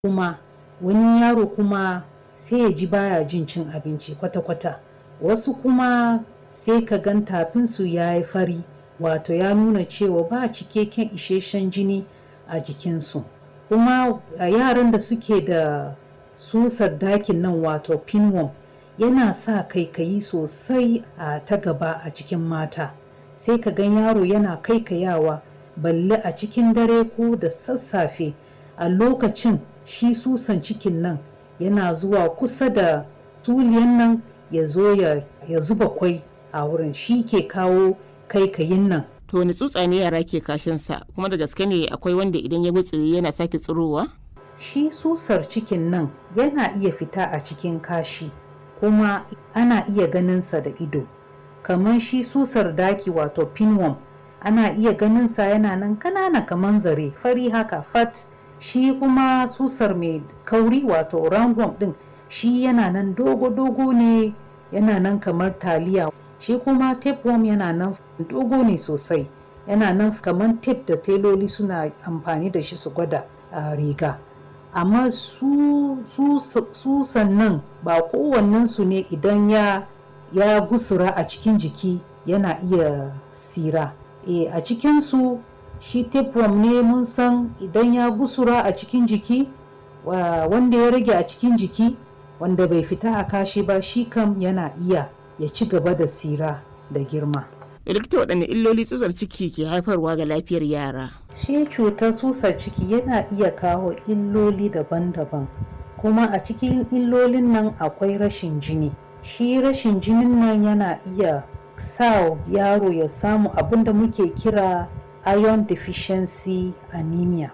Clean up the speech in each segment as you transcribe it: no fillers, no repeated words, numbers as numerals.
kuma wani yaro kuma sai ya ji baya jin cin abinci kwata-kwata. Wasu kuma sai ka gan tafinsu ya yi fari, wato ya nuna cewa ba cikakken isasshen jini a jikinsu. Kuma yaran da suke da susar dakin nan wato pinworm yana sa kaikayi sosai a ta gaba a cikin mata. Sai ka gan yaro yana kaikayawa balle a cikin dare ko da sassafe. A lokacin shi susan cikin nan yana zuwa kusa da tuliyan nan ya zo ya zuba kwai a wurin, shi ke kawo kaikayin nan. To wani tsutsa ne yara ke kashinsa, kuma da gaske ne akwai wanda idan ya gutsire yana sake tsirowa? Shi susar cikin nan yana iya fita a cikin kashi, kuma ana iya ganinsa da ido. Kamar shi susar daki wato pinworm, ana iya ganinsa yana nan kanana kamar zare fari haka fat. Shi kuma susar mai kauri wato roundworm din, shi yana nan dogo-dogo ne, yana nan kamar taliya. Shi kuma tapeworm yana nan dogo ne sosai, yana nan kamar tape da teloli suna amfani da shi su gwada riga. Amma susan nan ba kowannensu ne idan ya gusura a cikin jiki yana iya sira. A cikinsu shi tapeworm ne mun san idan ya gusura a cikin jiki, wanda ya rage a cikin jiki wanda bai fita a kashi ba, shi kam yana iya ya ci gaba da sira da girma. Likita, waɗanne illoli tsutsar ciki ke haifarwa ga lafiyar yara? Shi cutar tsutsar ciki yana iya kawo illoli daban-daban, kuma a cikin illolin nan akwai rashin jini. Shi rashin jinin nan yana iya sa yaro ya samu abin da muke kira iron deficiency anemia,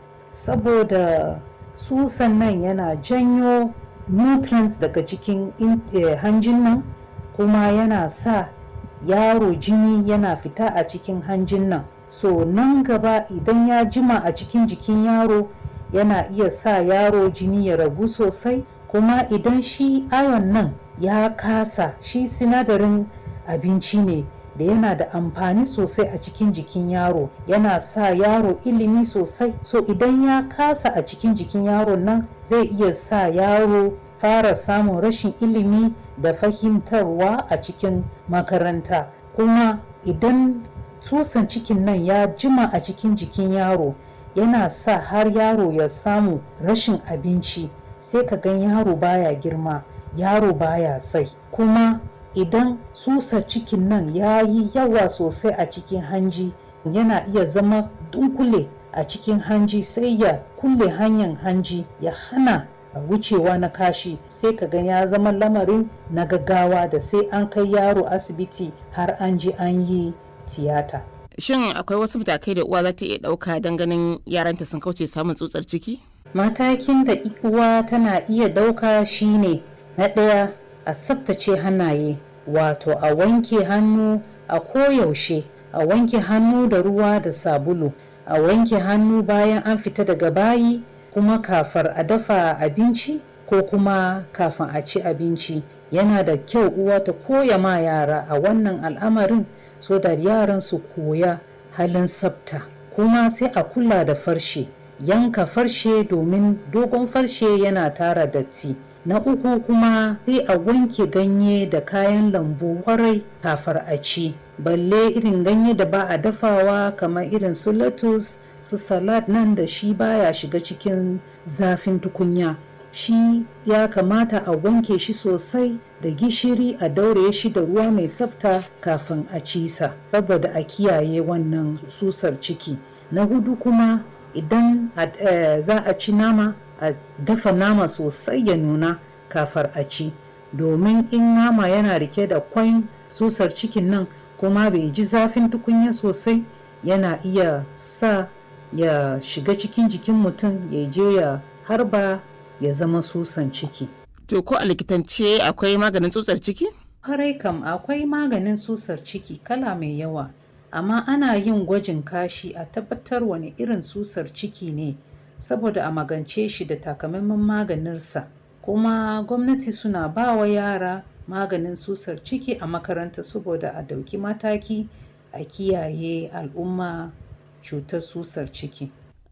saboda susan nan yana janyo nutrients daga cikin hanjin nan, kuma yana sa yaro jini yana fita a cikin hanjin nan. So nan gaba idan ya jima a cikin jikin yaro yana iya sa yaro jini ya ragu sosai. Kuma idan shi iron nan ya kasa, shi sinadarin abinci ne da yana da amfani sosai a cikin jikin yaro, yana sa yaro ilimi sosai. So idan ya kasa a cikin jikin yaron nan zai iya sa yaro fara samun rashin ilimi da fahimtarwa a cikin makaranta. Kuma idan tsutsan cikin nan ya jima a cikin jikin yaro yana sa har yaro ya samu rashin abinci, sai ka gan yaro baya girma, yaro baya sai. Kuma idan tsutsar cikin nan ya yi yawa sosai a cikin hanji, yana iya zama dunkule a cikin hanji, sai ya kulle hanyar hanji ya hana wucewa na kashi. Sai ka ga ya zama lamarin na gaggawa da sai an kai yaro asibiti har an je an yi tiyata. Shin akwai wasu matakai da uwa za ta iya ɗauka don ganin yaranta sun kauce samun tsutsar ciki? Matakin da uwa tana iya ɗauka shine, na ɗaya, a tsaftace hannaye, wato a wanke hannu a koyaushe, a wanke hannu da ruwa da sabulu, a wanke hannu bayan an fita daga bayi, kuma kafin a dafa abinci ko kuma kafin a ci abinci. Yana da kyau uwa ta koya ma yara a wannan al'amarin, so da yaran su koya halin tsafta. Kuma sai a kula da farshe, yanka farshe domin dogon farshe yana tara datti. Na uku kuma sai a wanke ganye da kayan lambu kwarai kafin a ci, balle irin ganye da ba a dafawa kamar irin su lettuce, su salad nan da shi baya shiga cikin zafin tukunya. Shi ya kamata a wanke shi sosai da gishiri, a daure shi da ruwa mai tsafta kafin a ci sa, saboda a kiyaye wannan susar ciki. Na hudu kuma idan za a ci nama, a dafa nama sosai ya nuna kafin a ci, domin in nama yana rike da kwain susar cikin nan kuma bai ji zafin tukunya sosai, yana iya sa ya shiga cikin jikin mutum, ya je ya harba ya zama susan ciki. To ko a likitance akwai maganin tsutsar ciki? Kwarai kam akwai maganin tsutsar ciki kala mai yawa, amma ana yin gwajin kashi a tabbatar wani irin tsutsar ciki ne, saboda a magance shi da takamaiman maganinsa. Kuma gwamnati suna ba wa yara maganin tsutsar ciki a makaranta, saboda a dauki mataki a kiyaye al'umma cutar tsutsar ciki.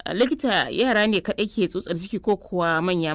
Likita, yara ne kaɗai ke tsutsar ciki ko kuwa manya